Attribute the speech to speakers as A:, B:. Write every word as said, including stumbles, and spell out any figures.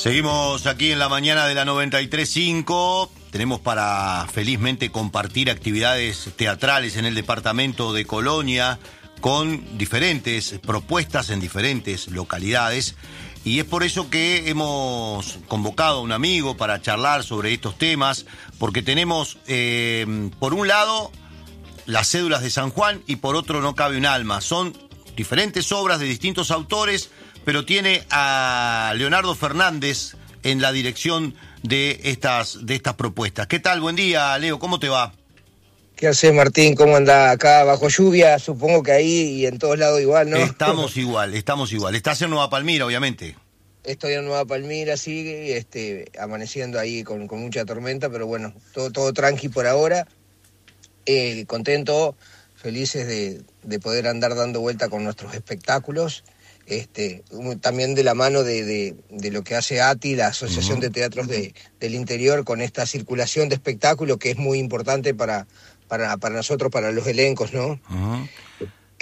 A: Seguimos aquí en la mañana de la noventa y tres punto cinco. Tenemos para felizmente compartir actividades teatrales en el departamento de Colonia con diferentes propuestas en diferentes localidades. Y es por eso que hemos convocado a un amigo para charlar sobre estos temas, porque tenemos, eh, por un lado, las cédulas de San Juan y por otro No cabe un alma. Son diferentes obras de distintos autores, pero tiene a Leonardo Fernández en la dirección de estas, de estas propuestas. ¿Qué tal? Buen día, Leo. ¿Cómo te va?
B: ¿Qué haces, Martín? ¿Cómo anda acá bajo lluvia? Supongo que ahí y en todos lados igual, ¿no?
A: Estamos igual, estamos igual. Estás en Nueva Palmira, obviamente.
B: Estoy en Nueva Palmira, sí, este, amaneciendo ahí con, con mucha tormenta, pero bueno, todo, todo tranqui por ahora. Eh, contento, felices de, de poder andar dando vuelta con nuestros espectáculos. Este, también de la mano de, de, de lo que hace A T I, la Asociación uh-huh. de Teatros de, del Interior, con esta circulación de espectáculos que es muy importante para, para, para nosotros, para los elencos, ¿no?
A: Uh-huh.